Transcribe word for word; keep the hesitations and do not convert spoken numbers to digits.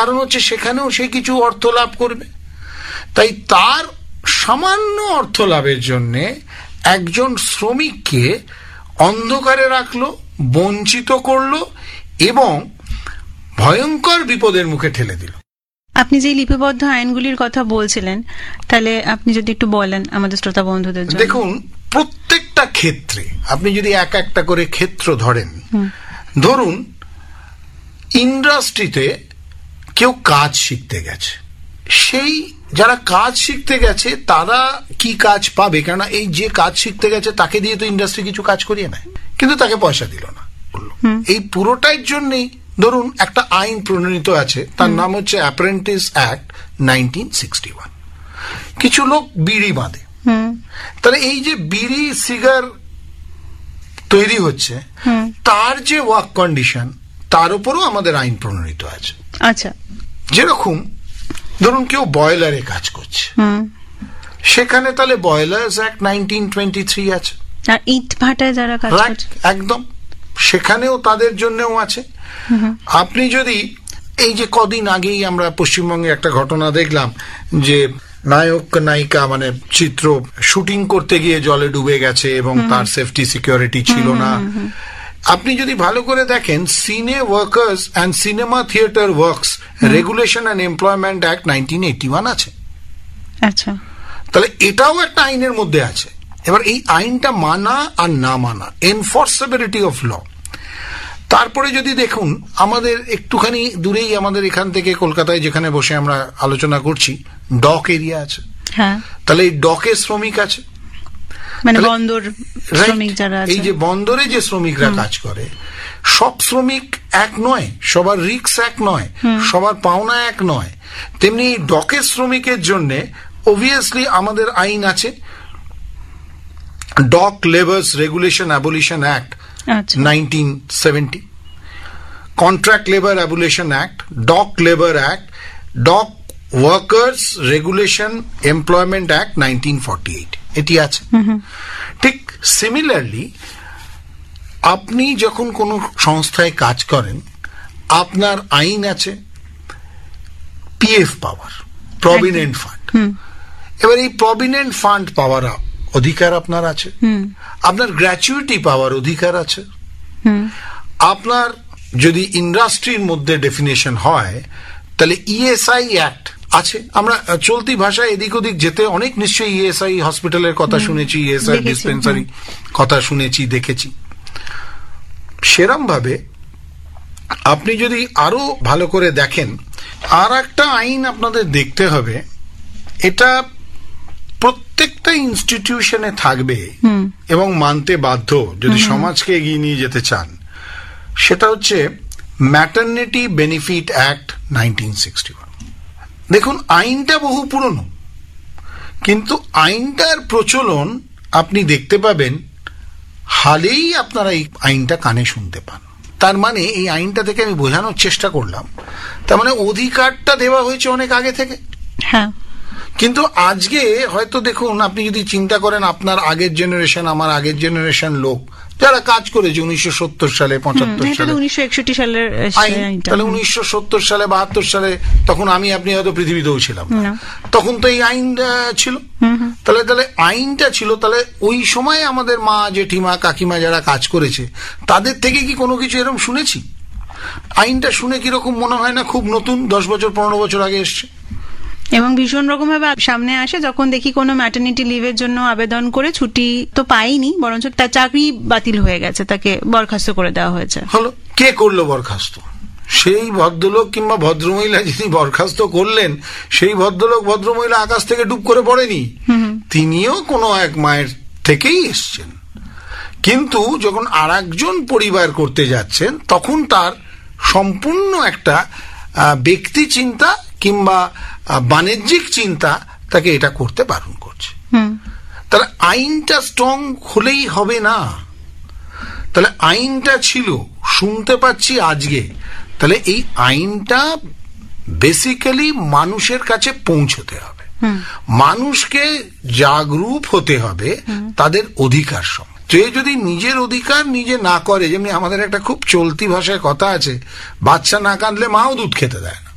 কারণ হচ্ছে সেখানেও সে কিছু অর্থ লাভ করবে। তাই তার সামান্য অর্থ লাভের জন্য একজন শ্রমিককে অন্ধকারে রাখলো, বঞ্চিত করলো এবং ভয়ঙ্কর বিপদের মুখে ঠেলে দিল। আপনি যে লিপিবদ্ধ আইনগুলির কথা বলছিলেন, তাহলে আপনি যদি একটু বলেন আমাদের শ্রোতা বন্ধুদের জন্য। দেখুন, প্রত্যেকটা ক্ষেত্রে আপনি যদি এক একটা করে ক্ষেত্র ধরেন, ধরুন ইন্ডাস্ট্রিতে কেউ কাজ শিখতে গেছে, সেই যারা কাজ শিখতে গেছে তারা কি কাজ পাবে? কেননা এই যে কাজ শিখতে গেছে তাকে দিয়ে তো ইন্ডাস্ট্রি কিছু কাজ করিয়ে নেয়, কিন্তু তাকে পয়সা দিল না। এই পুরোটার জন্যই ধরুন একটা আইন প্রণীত আছে, তার নাম হচ্ছে apprentice act nineteen sixty one. কিছু লোক বিড়ি বাঁধে, তাহলে এই যে বিড়ি সিগার তৈরি হচ্ছে তার যে ওয়ার্ক কন্ডিশন তার উপরও আমাদের আইন প্রণীত আছে। আচ্ছা, যেরকম ধরুন কেউ বয়লারে কাজ করছে, সেখানে তাহলে boilers act nineteen twenty three আছে। আর ইট ভাটায় যারা কাজ করছে একদম সেখানেও তাদের জন্যও আছে। আপনি যদি এই যে কদিন আগেই আমরা পশ্চিমবঙ্গে একটা ঘটনা দেখলাম যে নায়ক নায়িকা মানে চিত্র শুটিং করতে গিয়ে জলে ডুবে গেছে এবং তার সেফটি সিকিউরিটি ছিল না। আপনি যদি ভালো করে দেখেন, সিনে workers and cinema theatre works regulation and employment act nineteen eighty one আছে। আচ্ছা, তাহলে এটাও একটা আইনের মধ্যে আছে। এবার এই আইনটা মানা আর না মানা, এনফোর্সেবিলিটি অফ ল। তারপরে যদি দেখুন আমাদের একটুখানি দূরেই, আমাদের এখান থেকে কলকাতায় যেখানে বসে আমরা আলোচনা করছি, ডক এরিয়া আছে। হ্যাঁ, তাহলে এই ডকে শ্রমিক আছে, মানে বন্দর শ্রমিক যারা আছে, এই যে বন্দরে যে শ্রমিকরা কাজ করে, সব শ্রমিক এক নয়, সবার রিক্স এক নয়, সবার পাওনা এক নয়। তেমনি এই ডকের শ্রমিকের জন্য অবভিয়াসলি আমাদের আইন আছে, doc labours regulation abolition act nineteen seventy, contract labour abolition act, doc labour act, doc workers regulation employment act nineteen forty eight, এটি আছে। ঠিক সিমিলারলি আপনি যখন কোনো সংস্থায় কাজ করেন, আপনার আইন আছে পিএফ পাওয়ার, প্রভিডেন্ট ফান্ড। এবার এই প্রভিডেন্ট ফান্ড পাওয়ার অধিকার আপনার আছে, আপনার গ্র্যাচুইটি পাওয়ার অধিকার আছে, আপনার যদি ইন্ডাস্ট্রির মধ্যে ডেফিনেশন হয় তাহলে ইএসআই অ্যাক্ট আছে। আমরা চলতি ভাষায় এদিক ওদিক যেতে অনেক নিশ্চয়ই ইএসআই হসপিটালের কথা শুনেছি, ইএসআই ডিসপেন্সারি কথা শুনেছি, দেখেছি। সেরম ভাবে আপনি যদি আরো ভালো করে দেখেন, আর একটা আইন আপনাদের দেখতে হবে, এটা প্রত্যেকটা ইনস্টিটিউশনে থাকবে এবং মানতে বাধ্য যদি সমাজকে এগিয়ে নিয়ে যেতে চান, সেটা হচ্ছে maternity benefit act nineteen sixty one. দেখুন আইনটা বহু পুরনো, কিন্তু আইনটার প্রচলন আপনি দেখতে পাবেন হালেই আপনারা এই আইনটা কানে শুনতে পান। তার মানে এই আইনটা থেকে আমি বোঝানোর চেষ্টা করলাম, তার মানে অধিকারটা দেওয়া হয়েছে অনেক আগে থেকে। হ্যাঁ, কিন্তু আজকে হয়তো দেখুন, আপনি যদি চিন্তা করেন আপনার আগের জেনারেশন, আমার আগের জেনারেশন লোক যারা কাজ করেছে উনিশশো সত্তর সালে, পঁচাত্তর সালে, উনিশশো একষট্টি সালের, তাহলে উনিশশো সত্তর সালে, বাহাত্তর সালে, তখন আমি আপনি হয়তো পৃথিবীতেও ছিলাম, তখন তো এই আইন ছিল। তাহলে তাহলে আইনটা ছিল, তাহলে ওই সময় আমাদের মা, জেঠিমা, কাকিমা যারা কাজ করেছে তাদের থেকে কি কোনো কিছু এরকম শুনেছি? আইনটা শুনে কিরকম মনে হয় না খুব নতুন, দশ বছর পনেরো বছর আগে এসছে। এবং ভীষণ রকম ভাবে সামনে আসে যখন দেখি কোনো ম্যাটারনিটি লিভের জন্য আবেদন করে ছুটি তো পাইনি, বরঞ্চ তার চাকরি বাতিল হয়ে গেছে, তাকে বরখাস্ত করে দেওয়া হয়েছে। হলো, কে করলো বরখাস্ত? সেই ভদ্রলোক কিংবা ভদ্রমহিলা যিনি বরখাস্ত করলেন, সেই ভদ্রলোক ভদ্রমহিলা আকাশ থেকে ডুব করে পড়েনি, তিনিও কোনো এক মায়ের থেকেই এসছেন। কিন্তু যখন আর একজন পরিবার করতে যাচ্ছেন, তখন তার সম্পূর্ণ একটা ব্যক্তি চিন্তা কিংবা বাণিজ্যিক চিন্তা তাকে এটা করতে বারণ করছে। তাহলে আইনটা স্ট্রং হলেই হবে না, তাহলে আইনটা ছিল, শুনতে পাচ্ছি আজকে, তাহলে এই আইনটা বেসিক্যালি মানুষের কাছে পৌঁছতে হবে, মানুষকে জাগরূক হতে হবে তাদের অধিকার সম্বন্ধে। যে যদি নিজের অধিকার নিজে না করে, যেমনি আমাদের একটা খুব চলতি ভাষায় কথা আছে, বাচ্চা না কাঁদলে মাও দুধ খেতে দেয় না।